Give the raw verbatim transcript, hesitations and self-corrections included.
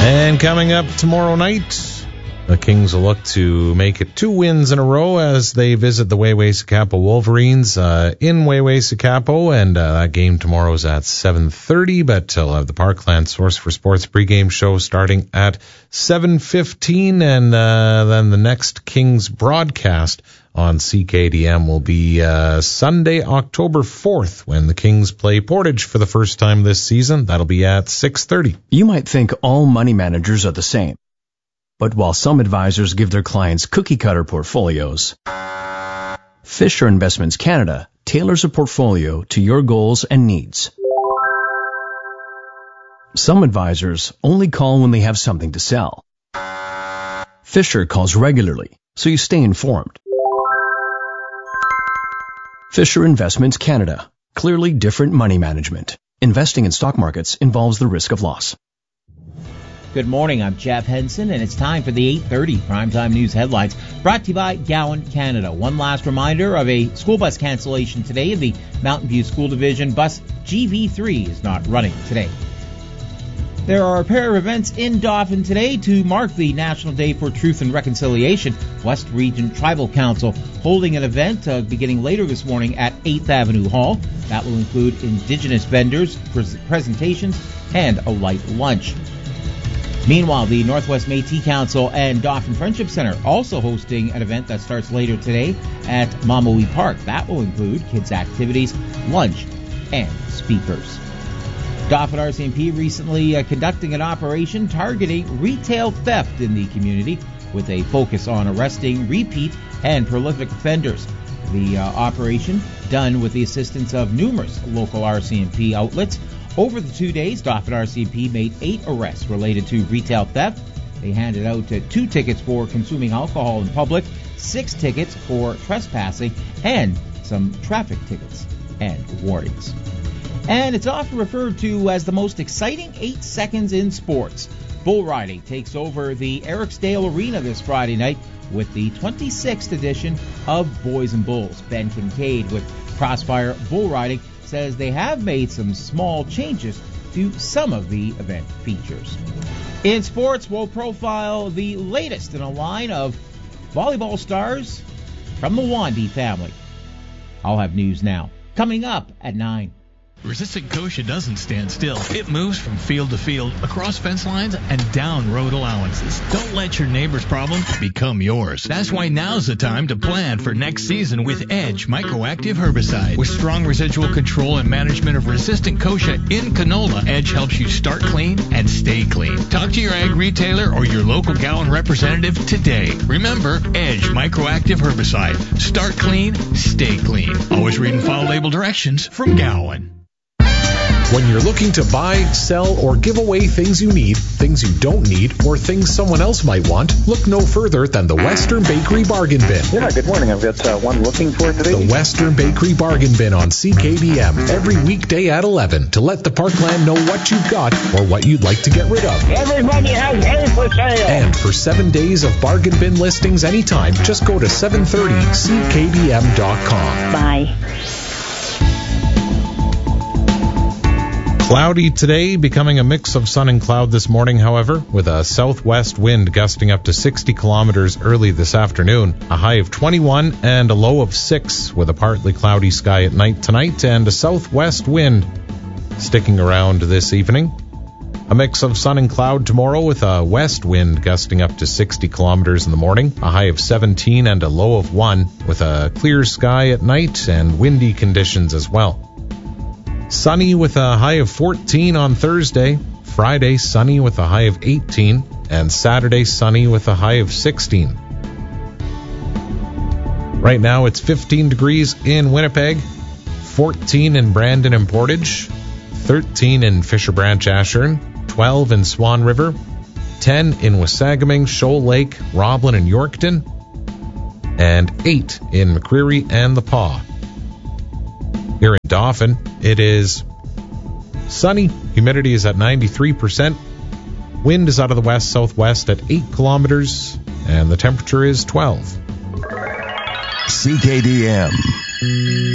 And coming up tomorrow night, the Kings will look to make it two wins in a row as they visit the Wayways-Sakapo Wolverines uh, in Wayways-Sakapo, and uh, that game tomorrow is at seven thirty, but uh, we'll have the Parkland Source for Sports pregame show starting at seven fifteen, and uh, then the next Kings broadcast on C K D M will be uh, Sunday, October fourth, when the Kings play Portage for the first time this season. That'll be at six thirty. You might think all money managers are the same. But while some advisors give their clients cookie-cutter portfolios, Fisher Investments Canada tailors a portfolio to your goals and needs. Some advisors only call when they have something to sell. Fisher calls regularly, so you stay informed. Fisher Investments Canada. Clearly different money management. Investing in stock markets involves the risk of loss. Good morning, I'm Jeff Henson, and it's time for the eight thirty Primetime News headlines, brought to you by Gowan Canada. One last reminder of a school bus cancellation today in the Mountain View School Division. Bus G V three is not running today. There are a pair of events in Dauphin today to mark the National Day for Truth and Reconciliation. West Region Tribal Council holding an event uh, beginning later this morning at eighth Avenue Hall. That will include Indigenous vendors, pres- presentations, and a light lunch. Meanwhile, the Northwest Métis Council and Dauphin Friendship Center also hosting an event that starts later today at Mamawee Park. That will include kids' activities, lunch, and speakers. Dauphin R C M P recently uh, conducting an operation targeting retail theft in the community with a focus on arresting repeat and prolific offenders. The uh, operation done with the assistance of numerous local R C M P outlets. Over the two days, Dauphin R C M P made eight arrests related to retail theft. They handed out uh, two tickets for consuming alcohol in public, six tickets for trespassing, and some traffic tickets and warnings. And it's often referred to as the most exciting eight seconds in sports. Bull riding takes over the Eriksdale Arena this Friday night with the twenty-sixth edition of Boys and Bulls. Ben Kincaid with Crossfire Bull Riding says they have made some small changes to some of the event features. In sports, we'll profile the latest in a line of volleyball stars from the Wandy family. I'll have news now, coming up at nine. Resistant Kosher doesn't stand still. It moves from field to field, across fence lines, and down road allowances. Don't let your neighbor's problem become yours. That's why now's the time to plan for next season with Edge Microactive Herbicide. With strong residual control and management of resistant Kosher in canola, Edge helps you start clean and stay clean. Talk to your ag retailer or your local Gowan representative today. Remember, Edge Microactive Herbicide. Start clean, stay clean. Always read and follow label directions from Gowan. When you're looking to buy, sell, or give away things you need, things you don't need, or things someone else might want, look no further than the Western Bakery Bargain Bin. Yeah, good morning. I've got uh, one looking for today. The Western Bakery Bargain Bin on C K D M every weekday at eleven to let the Parkland know what you've got or what you'd like to get rid of. Everybody has hay for sale. And for seven days of bargain bin listings anytime, just go to seven thirty C K D M dot com. Bye. Cloudy today, becoming a mix of sun and cloud this morning, however, with a southwest wind gusting up to sixty kilometers early this afternoon. A high of twenty-one and a low of six, with a partly cloudy sky at night tonight and a southwest wind sticking around this evening. A mix of sun and cloud tomorrow with a west wind gusting up to sixty kilometers in the morning. A high of seventeen and a low of one, with a clear sky at night and windy conditions as well. Sunny with a high of fourteen on Thursday. Friday, sunny with a high of eighteen. And Saturday, sunny with a high of sixteen. Right now, it's fifteen degrees in Winnipeg, fourteen in Brandon and Portage, thirteen in Fisher Branch Ashern, twelve in Swan River, ten in Wasagaming, Shoal Lake, Roblin, and Yorkton, and eight in McCreary and the Paw. Here in Dauphin, it is sunny. Humidity is at ninety-three percent. Wind is out of the west-southwest at eight kilometers, and the temperature is twelve. C K D M.